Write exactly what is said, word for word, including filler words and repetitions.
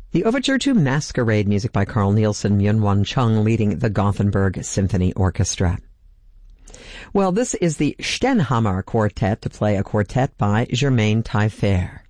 The Overture to Masquerade, music by Carl Nielsen, Myung-Whun Chung leading the Gothenburg Symphony Orchestra. Well, this is the Stenhammar Quartet to play a quartet by Germaine Taillefer.